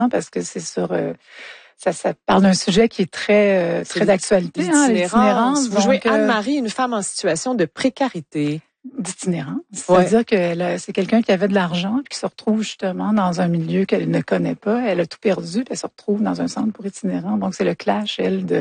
parce que c'est sur... Ça parle d'un sujet qui est très d'actualité, l'itinérance. Vous jouez Anne-Marie, une femme en situation de précarité. D'itinérance. C'est-à-dire que c'est quelqu'un qui avait de l'argent puis qui se retrouve justement dans un milieu qu'elle ne connaît pas. Elle a tout perdu puis elle se retrouve dans un centre pour itinérants. Donc, c'est le clash,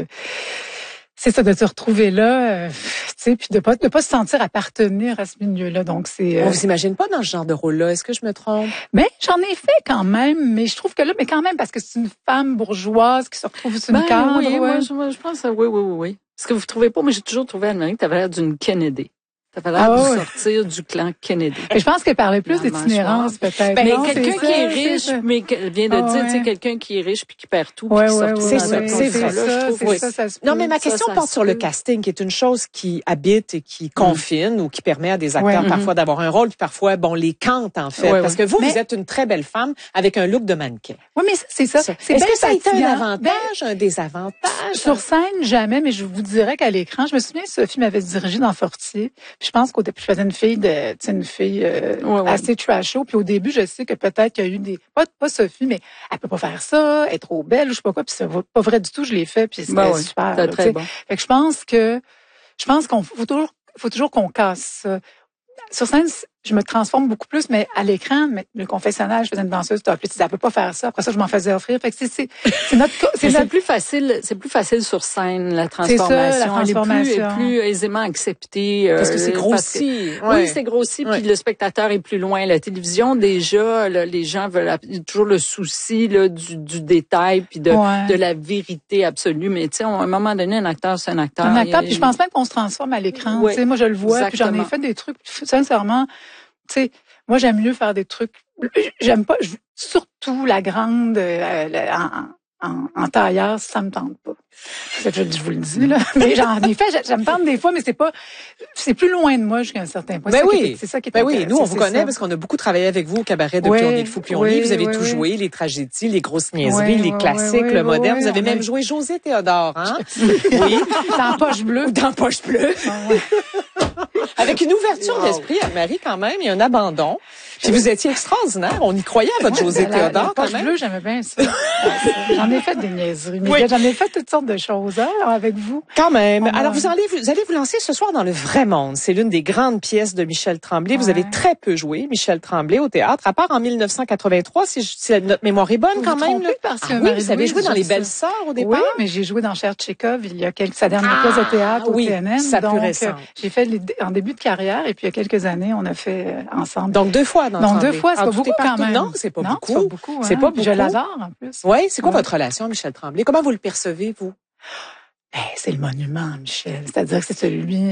c'est ça, de se retrouver là, tu sais, puis de pas se sentir appartenir à ce milieu-là. Donc, c'est... On vous imagine pas dans ce genre de rôle-là. Est-ce que je me trompe? Ben, j'en ai fait quand même, mais je trouve que là, mais quand même, parce que c'est une femme bourgeoise qui se retrouve sur une cadre. Oui, moi, je pense, oui. Est-ce que vous trouvez pas? Moi, j'ai toujours trouvé, Anne-Marie, que t'avais l'air d'une Kennedy. Ça fait l'air de sortir du clan Kennedy. Et je pense qu'elle parlait plus d'itinérance, peut-être. Ben, quelqu'un qui est riche, mais qu'elle vient de dire, tu sais, quelqu'un qui est riche puis qui perd tout, puis qui sort tout. C'est ça. Non, mais ma question porte sur le casting, qui est une chose qui habite et qui confine ou qui permet à des acteurs parfois d'avoir un rôle, puis parfois, les cante, en fait. Parce que vous êtes une très belle femme avec un look de mannequin. Oui, mais c'est ça. Est-ce que ça a été un avantage, un désavantage? Sur scène, jamais, mais je vous dirais qu'à l'écran, je me souviens, Sophie m'avait dirigé dans Fortier. Je pense qu'au début, je faisais une fille assez trasho. Puis au début, je sais que peut-être qu'il y a eu pas Sophie, mais elle peut pas faire ça, elle est trop belle, ou je sais pas quoi. Puis c'est pas vrai du tout, je l'ai fait, puis c'était super. C'était très bon. Fait que je pense qu'on faut toujours qu'on casse ça. Sur scène, je me transforme beaucoup plus, mais à l'écran, le confessionnal, je faisais une danseuse top. Elle peut pas faire ça. Après ça, je m'en faisais offrir. Fait que c'est plus facile sur scène, la transformation. C'est ça, la transformation. Elle est plus aisément acceptée. Parce que c'est grossi. Oui, c'est grossi, puis le spectateur est plus loin. La télévision, déjà, les gens veulent toujours le souci, du détail, puis de la vérité absolue. Mais, tu sais, à un moment donné, un acteur, c'est un acteur. Un acteur, puis je pense même qu'on se transforme à l'écran. Tu sais, moi, je le vois, puis j'en ai fait des trucs, sincèrement. Tu sais, moi, j'aime mieux faire des trucs. J'aime pas, surtout la grande en tailleur, ça me tente pas. Je vous le dis, là. Mais j'en ai fait, j'aime tente des fois, mais c'est plus loin de moi jusqu'à un certain point. C'est ça qui est oui, nous, on vous connaît parce qu'on a beaucoup travaillé avec vous au cabaret de Plus on est de fou, plus on lit. Vous avez tout joué, les tragédies, les grosses niaiseries, les classiques, le moderne. Vous avez même joué José Théodore, hein? Oui. Dans Poche Bleue. Dans Poche Bleue. Avec une ouverture d'esprit, Anne-Marie, quand même, il y a un abandon. Puis vous étiez extraordinaire. On y croyait à votre José Théodore, quand même. Poche Bleue, j'aimais bien ça. J'en ai fait des niaiseries. Mais j'en ai fait toutes sortes de choses, avec vous. Quand même. Alors, vous allez vous lancer ce soir dans Le Vrai Monde. C'est l'une des grandes pièces de Michel Tremblay. Vous avez très peu joué, Michel Tremblay, au théâtre, à part en 1983, si notre mémoire est bonne, quand même. Parce que vous avez joué dans Les Belles Sœurs, au départ? Oui, mais j'ai joué dans Cher Tchekhov, il y a sa dernière pièce de théâtre au TNM. Ça plus récent. J'ai fait en début de carrière, et puis il y a quelques années, on a fait ensemble. Donc, 2 fois dans Donc, 2 fois, c'est pas beaucoup quand même. Non, c'est pas beaucoup. C'est pas beaucoup. Je l'adore, en plus. Oui, c'est quoi votre relation à Michel Tremblay? Comment vous le percevez, vous? C'est le monument, Michel. C'est-à-dire que c'est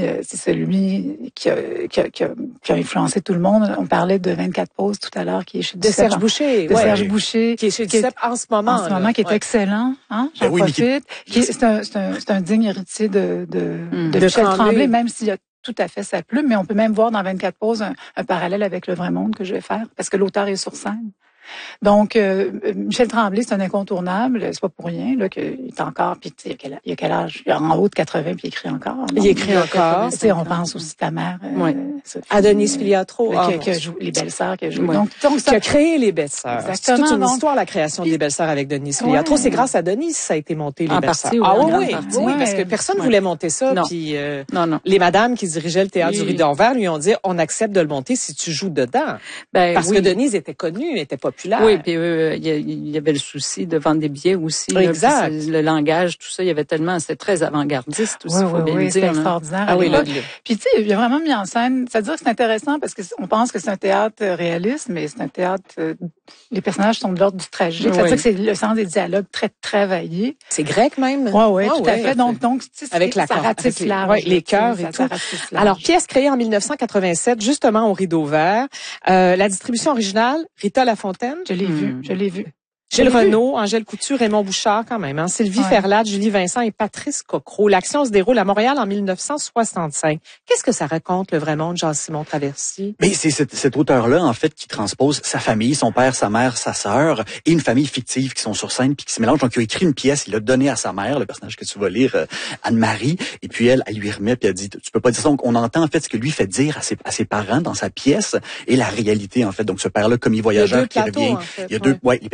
celui qui a influencé tout le monde. On parlait de 24 pauses tout à l'heure, qui est chez Serge Boucher. Serge Boucher. Qui est chez Duceppe en ce moment. Qui est excellent, hein. J'en profite. C'est un digne héritier de Michel Tremblay, même s'il y a tout à fait sa plume, mais on peut même voir dans 24 pauses un parallèle avec Le Vrai Monde que je vais faire, parce que l'auteur est sur scène. Donc, Michel Tremblay, c'est un incontournable. C'est pas pour rien là qu'il est encore. Puis il y a quel âge? Il est en haut de 80 puis il écrit encore. Donc, il écrit encore. On pense aussi ta mère. À Denise Filiatro. Qui a joué Les Belles Sœurs. Qui a créé Les Belles Sœurs. Exactement. C'est toute une histoire, la création des Belles Sœurs avec Denise Filiatro. C'est grâce à Denise ça a été monté, Les Belles Sœurs. Oui, parce que personne voulait monter ça. Puis les madames qui dirigeaient le théâtre du Rideau Vert lui ont dit, on accepte de le monter si tu joues dedans. Parce que Denise était connue, était populaire. Oui, puis il y avait le souci de vendre des billets aussi. Exact. Là, le langage, tout ça, il y avait tellement, c'était très avant-gardiste aussi. Oui, c'était extraordinaire. Puis tu sais, il a vraiment mis en scène. C'est-à-dire que c'est intéressant parce que on pense que c'est un théâtre réaliste, mais c'est un théâtre. Les personnages sont de l'ordre du tragique. C'est-à-dire que c'est le sens des dialogues très travaillés. C'est grec même. Oui, tout à fait. Donc, tu sais, avec ça ratisse large. Les chœurs et tout. Alors, pièce créée en 1987, justement au Rideau Vert. La distribution originale, Rita Lafontaine. Je l'ai vu. Gilles Renaud, Angèle Couture, Raymond Bouchard quand même, hein? Sylvie Ferlat, Julie Vincent et Patrice Cocro. L'action se déroule à Montréal en 1965. Qu'est-ce que ça raconte, Le Vrai Monde, Jean-Simon Traversy? Mais c'est cet auteur-là, en fait, qui transpose sa famille, son père, sa mère, sa sœur, et une famille fictive qui sont sur scène puis qui se mélangent. Donc, il a écrit une pièce, il l'a donnée à sa mère, le personnage que tu vas lire, Anne-Marie, et puis elle lui remet, puis elle dit, tu peux pas dire ça. Donc, on entend, en fait, ce que lui fait dire à ses parents dans sa pièce, et la réalité, en fait. Donc, ce père-là, commis voyageur qui revient. En fait, il y a les personnages sont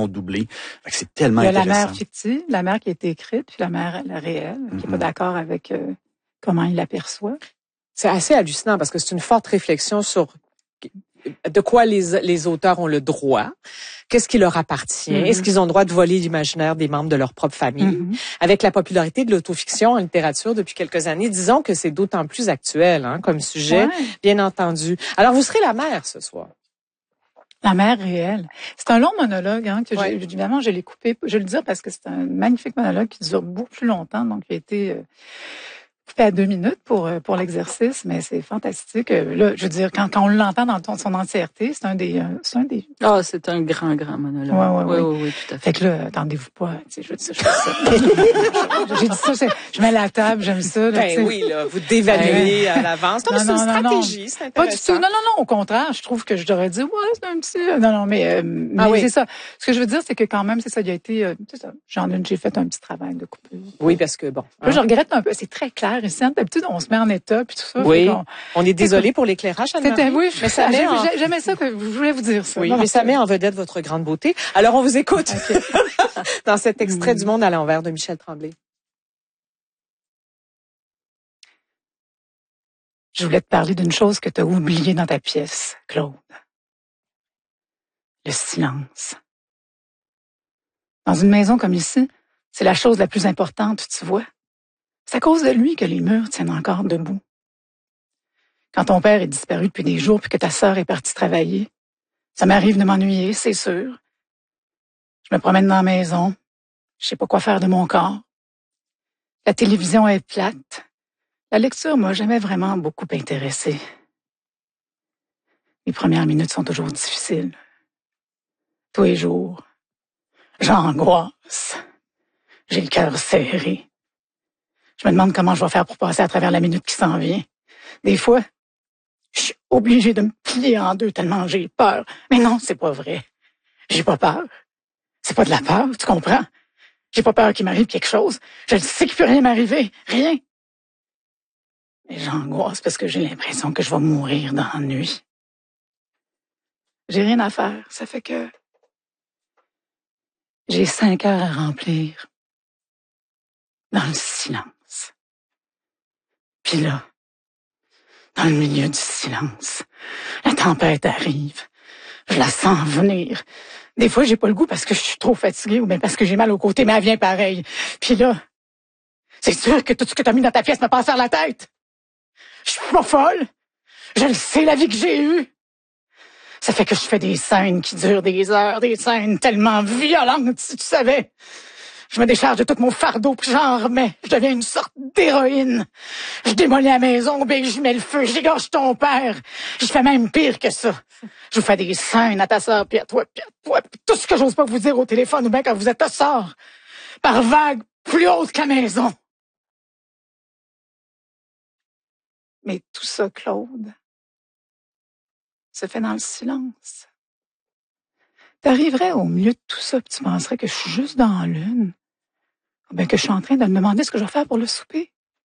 doublé. Fait que c'est tellement intéressant. Il y a la mère fictive, la mère qui a été écrite, puis la mère la réelle, qui est pas d'accord avec comment il l'aperçoit. C'est assez hallucinant parce que c'est une forte réflexion sur de quoi les auteurs ont le droit, qu'est-ce qui leur appartient, est-ce qu'ils ont le droit de voler l'imaginaire des membres de leur propre famille. Avec la popularité de l'autofiction en littérature depuis quelques années, disons que c'est d'autant plus actuel comme sujet, bien entendu. Alors, vous serez la mère ce soir. La mère réelle. C'est un long monologue, que évidemment, je l'ai coupé. Je vais le dire parce que c'est un magnifique monologue qui dure beaucoup plus longtemps, donc il a été coupé à 2 minutes pour l'exercice, mais c'est fantastique. Là, je veux dire, quand on l'entend dans son entièreté, c'est un des. Ah, c'est un grand monologue. Oui, tout à fait. Fait que là, attendez-vous pas. Je veux dire, je fais ça. J'ai dit ça, je mets la table, j'aime ça. Là, oui, là, vous dévaluez à l'avance. C'est une stratégie, c'est intéressant. Pas du tout. Non, au contraire, je trouve que je devrais dire, c'est un petit. Non, mais c'est ça. Ce que je veux dire, c'est que quand même, c'est ça, il a été, c'est ça. J'ai fait un petit travail de coupure. Oui, parce que bon. Là, je regrette un peu. C'est très clair ici. D'habitude, on se met en état puis tout ça. Oui. On est désolé pour l'éclairage, Anne-Marie. Oui, mais j'aimais ça que je voulais vous dire ça. Oui, mais ça met en vedette votre grande beauté. Alors, on vous écoute dans cet extrait du Monde à l'envers de Michel Tremblay. Je voulais te parler d'une chose que tu as oubliée dans ta pièce, Claude. Le silence. Dans une maison comme ici, c'est la chose la plus importante, tu vois. C'est à cause de lui que les murs tiennent encore debout. Quand ton père est disparu depuis des jours puis que ta sœur est partie travailler, ça m'arrive de m'ennuyer, c'est sûr. Je me promène dans la maison, je sais pas quoi faire de mon corps. La télévision est plate. La lecture m'a jamais vraiment beaucoup intéressée. Les premières minutes sont toujours difficiles. Tous les jours, j'angoisse. J'ai le cœur serré. Je me demande comment je vais faire pour passer à travers la minute qui s'en vient. Des fois, je suis obligée de me plier en deux tellement j'ai peur. Mais non, c'est pas vrai. J'ai pas peur. C'est pas de la peur, tu comprends? J'ai pas peur qu'il m'arrive quelque chose. Je le sais qu'il peut rien m'arriver. Rien. Mais j'angoisse parce que j'ai l'impression que je vais mourir d'ennui. J'ai rien à faire. Ça fait que j'ai 5 heures à remplir. Dans le silence. Puis là, dans le milieu du silence, la tempête arrive. Je la sens venir. Des fois, j'ai pas le goût parce que je suis trop fatiguée ou bien parce que j'ai mal au côté, mais elle vient pareil. Puis là, c'est sûr que tout ce que t'as mis dans ta pièce me passe par la tête. Je suis pas folle. Je le sais, la vie que j'ai eue. Ça fait que je fais des scènes qui durent des heures, des scènes tellement violentes, si tu savais. Je me décharge de tout mon fardeau, puis j'en remets. Je deviens une sorte d'héroïne. Je démolis la maison, ben je mets le feu, j'égorge ton père. Je fais même pire que ça. Je vous fais des scènes à ta sœur, puis à toi, puis tout ce que j'ose pas vous dire au téléphone, ou bien quand vous êtes sort, par vague plus haute que la maison. Mais tout ça, Claude, se fait dans le silence. T'arriverais au milieu de tout ça, puis tu penserais que je suis juste dans l'une. Ou bien que je suis en train de me demander ce que je vais faire pour le souper.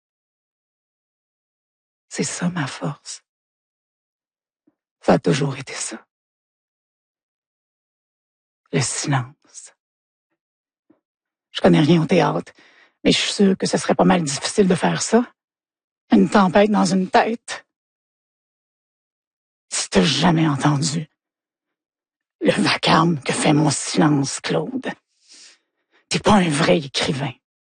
C'est ça ma force. Ça a toujours été ça. Le silence. Je connais rien au théâtre, mais je suis sûre que ce serait pas mal difficile de faire ça. Une tempête dans une tête. Si t'as jamais entendu le vacarme que fait mon silence, Claude. T'es pas un vrai écrivain.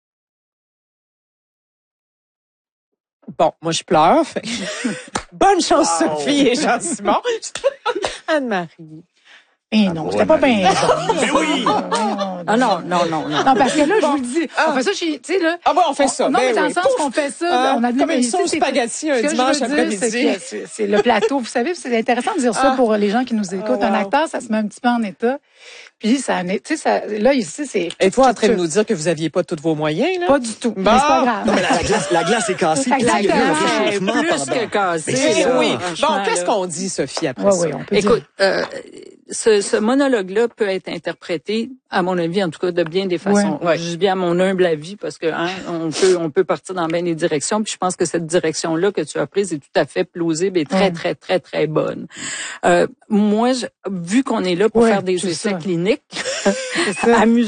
Bon, moi je pleure. Bonne chance, Sophie et Jean-Simon. Anne-Marie. Eh non, c'était pas bien. Mais oui! Non, parce que là, je vous le dis, on fait ça chez, tu sais, là. Ah ouais, on fait ça. Non, mais dans le sens qu'on fait ça, on a comme une sauce spaghetti un dimanche après-midi. C'est le plateau. Vous savez, c'est intéressant de dire ça pour les gens qui nous écoutent. Un acteur, ça se met un petit peu en état. Puis ça, tu sais, là, ici, c'est... Et toi, en train de nous dire que vous aviez pas tous vos moyens, là? Pas du tout. Mais c'est pas grave. Non, mais la glace est cassée. Exactement. Plus que cassée. Oui. Bon, qu'est-ce qu'on dit, Sophie, après ça? Oui, on peut Écoute, ce monologue-là peut être interprété, à mon avis, en tout cas, de bien des façons. Ouais. Je dis bien à mon humble avis parce que on peut partir dans bien des directions. Puis je pense que cette direction-là que tu as prise est tout à fait plausible et très, très, très, très bonne. Moi, vu qu'on est là pour faire des essais cliniques, amusants.